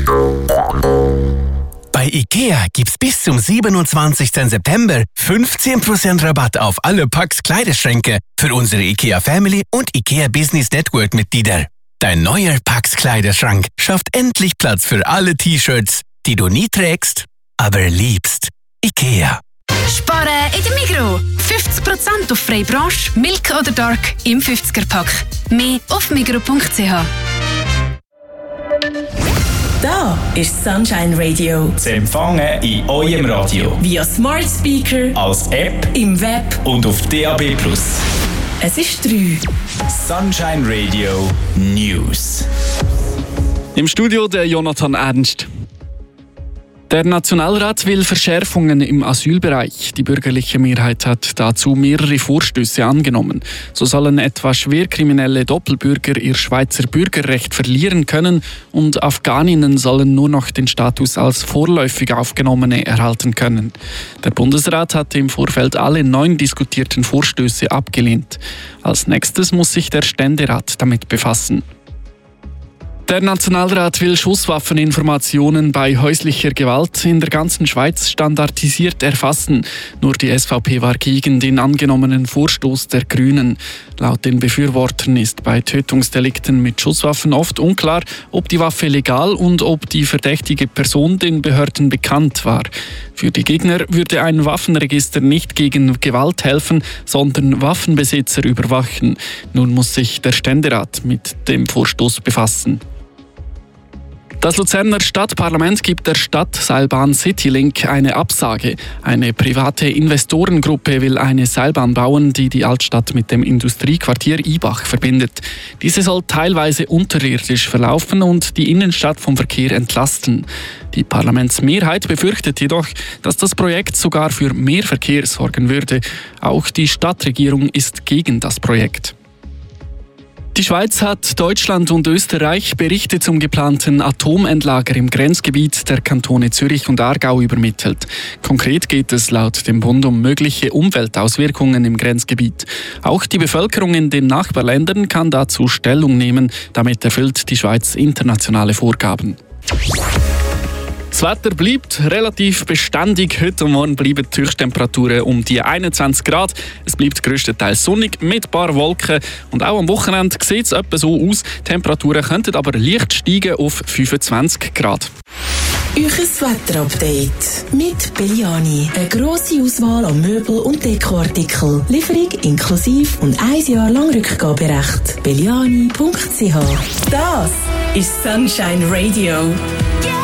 Bei IKEA gibt's bis zum 27. September 15% Rabatt auf alle Packs Kleiderschränke für unsere IKEA Family und IKEA Business Network Mitglieder. Dein neuer Packs Kleiderschrank schafft endlich Platz für alle T-Shirts, die du nie trägst, aber liebst. IKEA. Sparen in der Migros. 50% auf freie Branche, Milk oder Dark im 50er-Pack. Mehr auf migros.ch. Da ist Sunshine Radio. Zu empfangen in eurem Radio. Via Smart Speaker, als App, im Web und auf DAB+. Es ist 3. Sunshine Radio News. Im Studio der Jonathan Ernst. Der Nationalrat will Verschärfungen im Asylbereich. Die bürgerliche Mehrheit hat dazu mehrere Vorstöße angenommen. So sollen etwa schwerkriminelle Doppelbürger ihr Schweizer Bürgerrecht verlieren können und Afghaninnen sollen nur noch den Status als vorläufig Aufgenommene erhalten können. Der Bundesrat hatte im Vorfeld alle 9 diskutierten Vorstöße abgelehnt. Als nächstes muss sich der Ständerat damit befassen. Der Nationalrat will Schusswaffeninformationen bei häuslicher Gewalt in der ganzen Schweiz standardisiert erfassen. Nur die SVP war gegen den angenommenen Vorstoß der Grünen. Laut den Befürwortern ist bei Tötungsdelikten mit Schusswaffen oft unklar, ob die Waffe legal und ob die verdächtige Person den Behörden bekannt war. Für die Gegner würde ein Waffenregister nicht gegen Gewalt helfen, sondern Waffenbesitzer überwachen. Nun muss sich der Ständerat mit dem Vorstoß befassen. Das Luzerner Stadtparlament gibt der Stadtseilbahn Citylink eine Absage. Eine private Investorengruppe will eine Seilbahn bauen, die die Altstadt mit dem Industriequartier Ibach verbindet. Diese soll teilweise unterirdisch verlaufen und die Innenstadt vom Verkehr entlasten. Die Parlamentsmehrheit befürchtet jedoch, dass das Projekt sogar für mehr Verkehr sorgen würde. Auch die Stadtregierung ist gegen das Projekt. Die Schweiz hat Deutschland und Österreich Berichte zum geplanten Atomendlager im Grenzgebiet der Kantone Zürich und Aargau übermittelt. Konkret geht es laut dem Bund um mögliche Umweltauswirkungen im Grenzgebiet. Auch die Bevölkerung in den Nachbarländern kann dazu Stellung nehmen. Damit erfüllt die Schweiz internationale Vorgaben. Das Wetter bleibt relativ beständig. Heute und morgen bleiben die Höchsttemperaturen um die 21 Grad. Es bleibt grösstenteils sonnig mit ein paar Wolken. Und auch am Wochenende sieht es etwa so aus. Die Temperaturen könnten aber leicht steigen auf 25 Grad. Euches Wetterupdate mit Belliani. Eine grosse Auswahl an Möbel- und Dekoartikeln. Lieferung inklusive und 1 Jahr lang Rückgaberecht. Belliani.ch. Das ist Sunshine Radio.